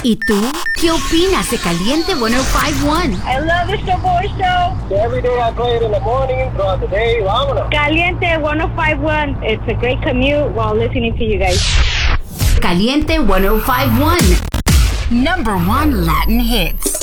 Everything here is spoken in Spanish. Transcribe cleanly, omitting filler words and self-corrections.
¿Y tú? ¿Qué opinas de Caliente 105.1? I love the Show Show. Every day I play it in the morning, throughout the day. Vámonos. Caliente 105.1. It's a great commute while listening to you guys. Caliente 105.1. Number 1 Latin hits.